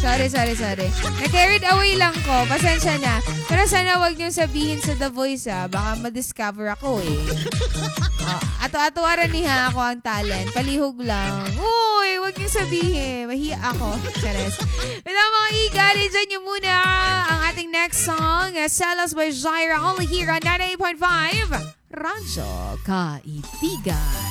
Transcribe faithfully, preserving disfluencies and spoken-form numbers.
Sorry, sorry, sorry. Na-carried away lang ko. Pasensya na. Pero sana wag niyong sabihin sa The Voice ha. Baka ma-discover ako eh. Oh, ato-atuara ni ha ako ang talent. Palihog lang. Uy, wag niyong sabihin. Mahiya ako. Chares. Wala mga igali, dyan niyo muna ang ating next song. Selos by Jaira. Only here on ninety-eight point five. Radyo Kaibigan.